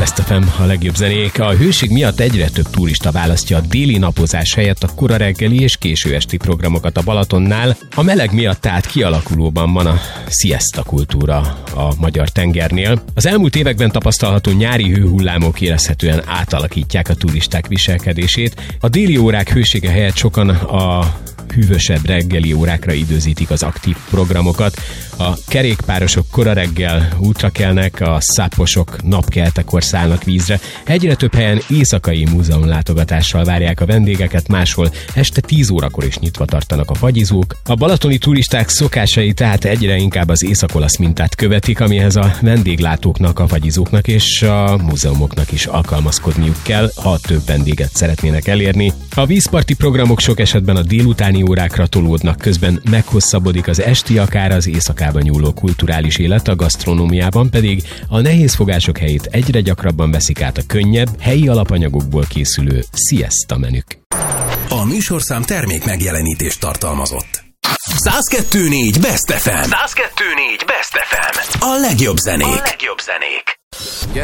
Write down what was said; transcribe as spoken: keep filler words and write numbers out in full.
Best ef em, a legjobb zenék. A hőség miatt egyre több turista választja a déli napozás helyett a kora reggeli és késő esti programokat a Balatonnál. A meleg miatt tehát kialakulóban van a siesta kultúra a magyar tengernél. Az elmúlt években tapasztalható nyári hőhullámok érezhetően átalakítják a turisták viselkedését. A déli órák hősége helyett sokan a hűvösebb reggeli órákra időzítik az aktív programokat. A kerékpárosok kora reggel útra kelnek, a száposok napkeltekor szállnak vízre. Egyre több helyen éjszakai múzeumlátogatással várják a vendégeket, máshol este tíz órakor is nyitva tartanak a fagyizók. A balatoni turisták szokásai tehát egyre inkább az észak-olasz mintát követik, amihez a vendéglátóknak, a fagyizóknak és a múzeumoknak is alkalmazkodniuk kell, ha több vendéget szeretnének elérni. A vízparti programok sok esetben a délutáni órákra tolódnak, közben meghosszabbodik az esti, akár az éjszakában nyúló kulturális élet, a gasztronómiában pedig a nehézfogások helyét egyre gyakrabban veszik át a könnyebb, helyi alapanyagokból készülő siesta menük. A műsorszám termék megjelenítést tartalmazott. száz kettő négy Best ef em. száz kettő négy Best ef em. A legjobb zenék. A legjobb zenék.